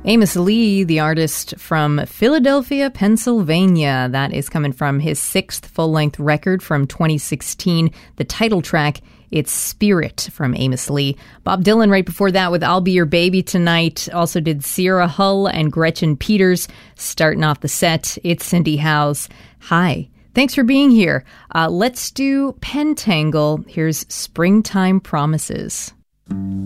Amos Lee, the artist from Philadelphia, Pennsylvania. That is coming from his 6th full-length record from 2016. The title track, it's Spirit, from Amos Lee. Bob Dylan right before that with I'll Be Your Baby Tonight. Also did Sierra Hull and Gretchen Peters. Starting off the set, it's Cindy Howes. Hi. Thanks for being here. Let's do Pentangle. Here's Springtime Promises.